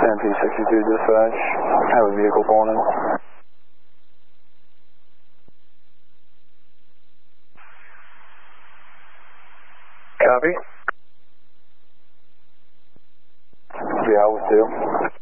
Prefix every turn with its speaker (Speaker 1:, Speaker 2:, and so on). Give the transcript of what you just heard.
Speaker 1: MP62 dispatch. Have a vehicle pulling in. Copy. Yeah, I was too.